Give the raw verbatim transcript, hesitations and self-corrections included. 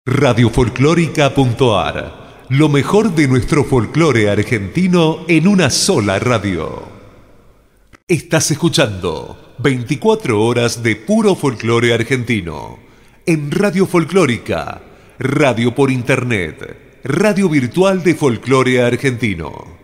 Radiofolclórica.ar. Lo mejor de nuestro folclore argentino en una sola radio. Estás escuchando veinticuatro horas de puro folclore argentino en Radio Folclórica, radio por internet, radio virtual de folclore argentino.